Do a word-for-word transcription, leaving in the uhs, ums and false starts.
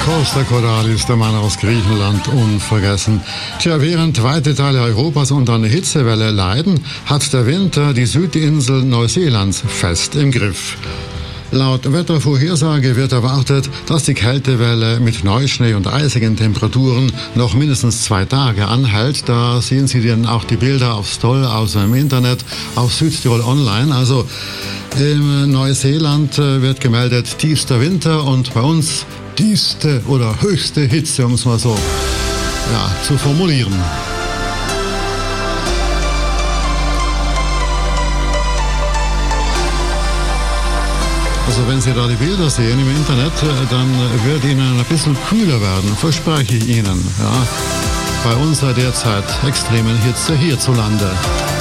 Costa Cordalis, der Mann aus Griechenland, unvergessen. Tja, während weite Teile Europas unter einer Hitzewelle leiden, hat der Winter die Südinsel Neuseelands fest im Griff. Laut Wettervorhersage wird erwartet, dass die Kältewelle mit Neuschnee und eisigen Temperaturen noch mindestens zwei Tage anhält. Da sehen Sie dann auch die Bilder aufs Toll aus dem Internet, auf Südtirol Online. Also in Neuseeland wird gemeldet tiefster Winter und bei uns tiefste oder höchste Hitze, um es mal so ja, zu formulieren. Also wenn Sie da die Bilder sehen im Internet, dann wird Ihnen ein bisschen kühler werden, verspreche ich Ihnen. Ja, bei unserer derzeit extremen Hitze hierzulande.